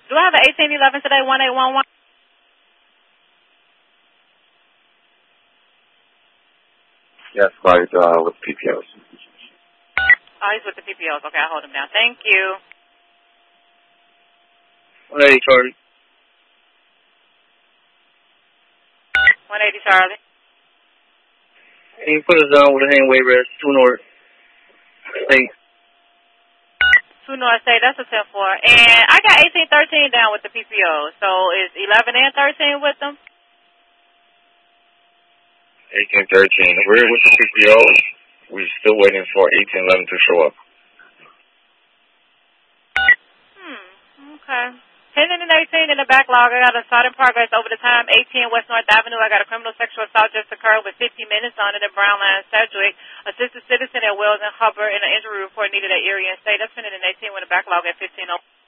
Do I have an 1811 today, 1811? Yes, right, with PPOs. Oh, he's with the PPOs. Okay, I'll hold him down. Thank you. 180 Charlie. 180 Charlie. And you put us down with a hand waiver at 2 North State. 2 North State, that's a 10-4. And I got 1813 down with the PPO. So is 11 and 13 with them? 1813. We're with the PPO. We're still waiting for 1811 to show up. Okay. 10 and 18 in the backlog. I got a start in progress over the time. 18 West North Avenue. I got a criminal sexual assault just occurred with 50 minutes on it in Brownline, Sedgwick. Assisted citizen at Wells and Hubbard, and an injury report needed at Erie and State. That's 10 and 18 with a backlog at 15.